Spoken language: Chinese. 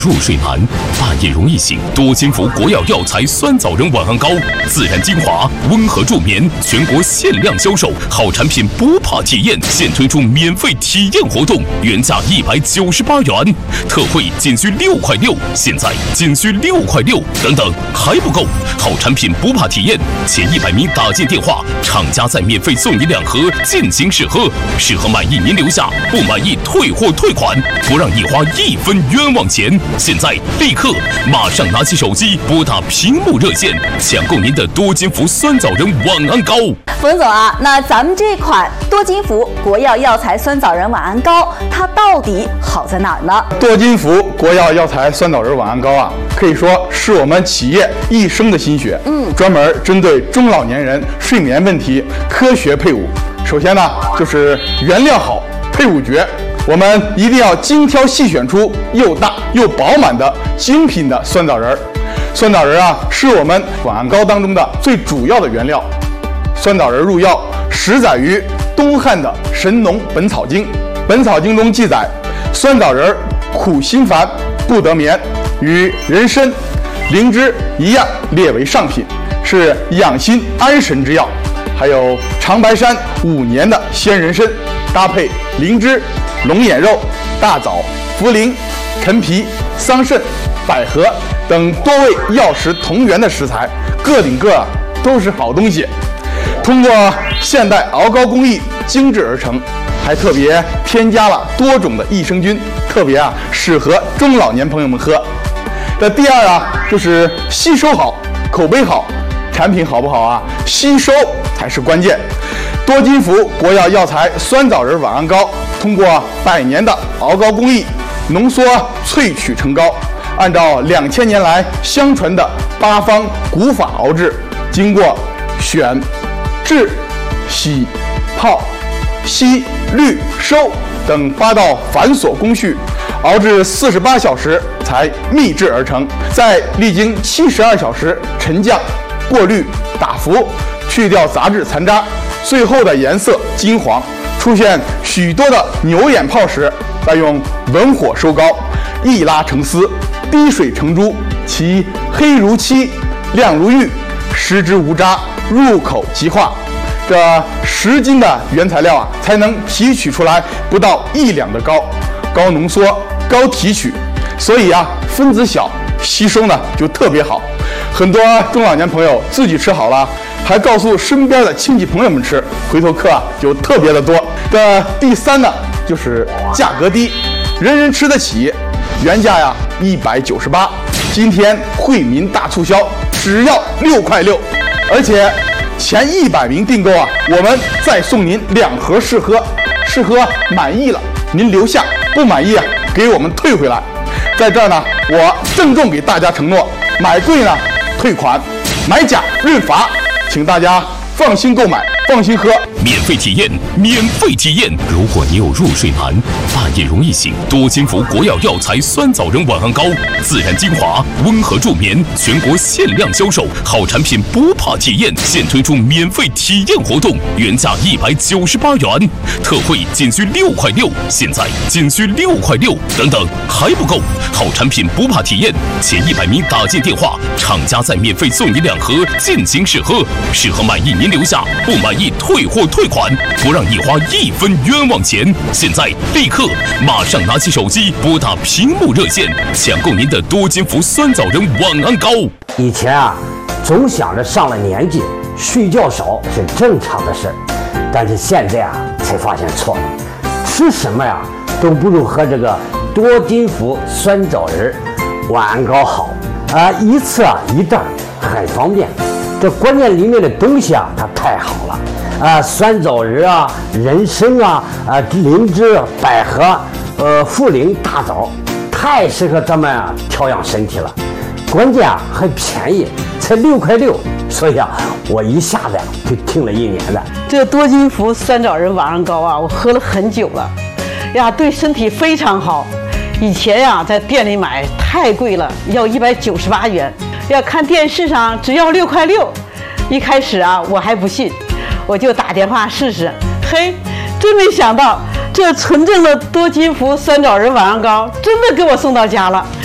入睡难，半夜容易醒，多金服国药药材酸枣仁晚安膏，自然精华，温和助眠，全国限量销售，好产品不怕体验，现推出免费体验活动，原价198元，特惠仅需6块6，现在仅需6块6，等等还不够，好产品不怕体验，前100名打进电话，厂家再免费送你2盒进行试喝，试喝满意您留下，不满意退货退款，不让你花1分冤枉钱。现在立刻马上拿起手机拨打屏幕热线，抢购您的多金服酸枣仁晚安膏。 冯总啊，那咱们这款多金服国药药材酸枣仁晚安膏，它到底好在哪儿呢？ 多金服国药药材酸枣仁晚安膏啊，可以说是我们企业一生的心血。专门针对中老年人睡眠问题科学配伍。首先呢，就是原料好，配伍绝。我们一定要精挑细选出又大又饱满的精品的酸枣仁。酸枣仁啊，是我们晚安膏当中的最主要的原料。酸枣仁入药，始载于东汉的《神农本草经》。本草经中记载，酸枣仁苦心烦，不得眠，与人参、灵芝一样列为上品，是养心安神之药。还有长白山5年的鲜人参，搭配灵芝、龙眼肉、大枣、茯苓、陈皮、桑葚、百合等多味药食同源的食材，个顶个都是好东西。通过现代熬膏工艺精制而成，还特别添加了多种的益生菌，特别适合中老年朋友们喝。这第二就是吸收好，口碑好。产品好不好吸收才是关键。多金服国药药材酸枣仁晚安膏，通过100年的熬膏工艺，浓缩萃取成膏，按照2000年来相传的8方古法熬制，经过选、制、洗、泡、吸、滤、收等8道繁琐工序，熬制48小时才秘制而成，再历经72小时沉降、过滤、打浮，去掉杂质残渣，最后的颜色金黄。出现许多的牛眼泡时，再用文火收膏，一拉成丝，滴水成珠，其黑如漆，亮如玉，食之无渣，入口即化。这10斤的原材料才能提取出来不到1两的膏，高浓缩、高提取，所以分子小，吸收呢就特别好。很多中老年朋友自己吃好了，还告诉身边的亲戚朋友们吃，回头客就特别的多。这第3呢，就是价格低，人人吃得起。原价198，今天惠民大促销，只要6块6，而且前100名订购我们再送您2盒试喝，试喝满意了您留下，不满意给我们退回来。在这儿呢，我郑重给大家承诺，买贵呢退款，买假认罚，请大家放心购买，放心喝。 免费体验，免费体验！如果你有入睡难，半夜容易醒，多金服国药药材酸枣仁晚安膏，自然精华，温和助眠，全国限量销售，好产品不怕体验，现推出免费体验活动，原价198元，特惠仅需6块6，现在仅需6块6，等等还不够，好产品不怕体验，前100名打进电话，厂家再免费送你2盒进行试喝，试喝满意您留下，不满意退货退款，不让你花1分冤枉钱。现在立刻马上拿起手机拨打屏幕热线，抢购您的多金服酸枣仁晚安膏。 以前总想着上了年纪睡觉少是正常的事儿，但是现在才发现错了，吃什么都不如喝这个多金服酸枣仁晚安膏好一次一袋，很方便。这关键里面的东西它太好了酸枣仁人参灵芝、百合、茯苓、大枣，太适合咱们调养身体了。关键还便宜，才6块6，所以我一下子就听了1年的。 这多金服酸枣仁晚安膏我喝了很久了对身体非常好。以前在店里买太贵了，要198元，看电视上只要6块6。一开始我还不信，我就打电话试试，嘿，真没想到这纯正的多金服酸枣仁晚安膏真的给我送到家了。